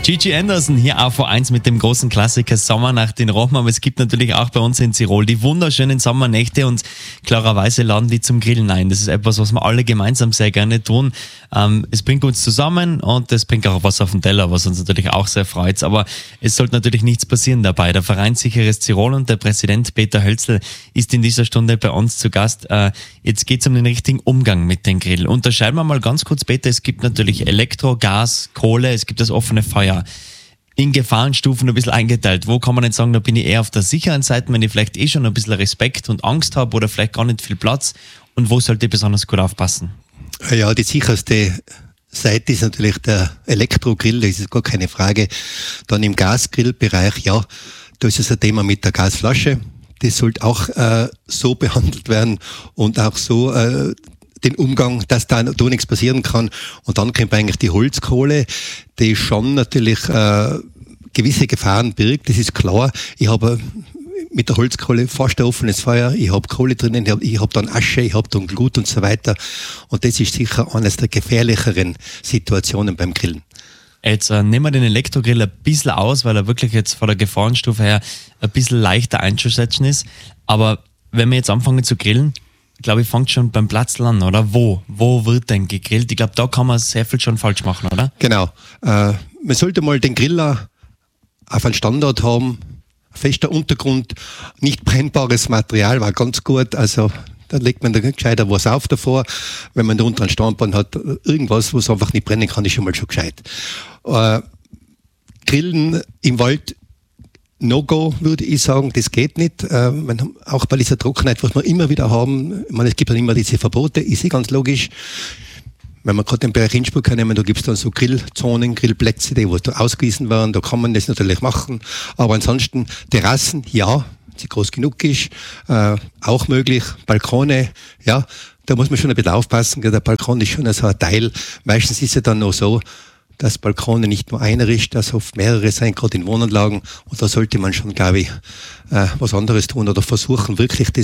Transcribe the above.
Gigi Anderson hier auf V1 mit dem großen Klassiker Sommernacht in Rochen. Aber es gibt natürlich auch bei uns in Tirol die wunderschönen Sommernächte und klarerweise laden die zum Grillen ein. Das ist etwas, was wir alle gemeinsam sehr gerne tun. Es bringt uns zusammen und es bringt auch was auf den Teller, was uns natürlich auch sehr freut. Aber es sollte natürlich nichts passieren dabei. Der Verein Sicheres Tirol und der Präsident Peter Hölzl ist in dieser Stunde bei uns zu Gast. Jetzt geht es um den richtigen Umgang mit dem Grill. Unterscheiden wir mal ganz kurz, Peter, es gibt natürlich Elektro, Gas, Kohle, es gibt das offene Feuer. In Gefahrenstufen ein bisschen eingeteilt. Wo kann man nicht sagen, da bin ich eher auf der sicheren Seite, wenn ich vielleicht schon ein bisschen Respekt und Angst habe oder vielleicht gar nicht viel Platz, und wo sollte ich besonders gut aufpassen? Ja, die sicherste Seite ist natürlich der Elektrogrill, das ist gar keine Frage. Dann im Gasgrillbereich, ja, da ist es ein Thema mit der Gasflasche. Das sollte auch so behandelt werden und auch so den Umgang, dass da nichts passieren kann. Und dann kommt eigentlich die Holzkohle, die schon natürlich gewisse Gefahren birgt, das ist klar. Ich habe mit der Holzkohle fast ein offenes Feuer, ich habe Kohle drinnen, ich habe dann Asche, ich habe dann Glut und so weiter. Und das ist sicher eines der gefährlicheren Situationen beim Grillen. Jetzt nehmen wir den Elektrogrill ein bisschen aus, weil er wirklich jetzt von der Gefahrenstufe her ein bisschen leichter einzuschätzen ist. Aber wenn wir jetzt anfangen zu grillen, glaube ich, fängt schon beim Platz an, oder? Wo wird denn gegrillt? Ich glaube, da kann man sehr viel schon falsch machen, oder? Genau. Man sollte mal den Griller auf einen Standard haben, fester Untergrund, nicht brennbares Material, war ganz gut. Also da legt man da gescheiter was auf davor. Wenn man da unter einen Standbein hat, irgendwas, wo es einfach nicht brennen kann, ist schon mal schon gescheit. Grillen im Wald, No-Go, würde ich sagen, das geht nicht. Auch bei dieser Trockenheit, was wir immer wieder haben, ich meine, es gibt dann immer diese Verbote, ist ganz logisch. Wenn man gerade den Bereich Innsbruck nehmen, da gibt es dann so Grillzonen, Grillplätze, die wo da ausgewiesen werden, da kann man das natürlich machen. Aber ansonsten Terrassen, ja, sie groß genug ist, auch möglich. Balkone, ja, da muss man schon ein bisschen aufpassen. Der Balkon ist schon so ein Teil. Meistens ist es dann noch so, dass Balkone nicht nur einer ist, dass oft mehrere sein, gerade in Wohnanlagen. Und da sollte man schon, glaube ich, was anderes tun oder versuchen, wirklich das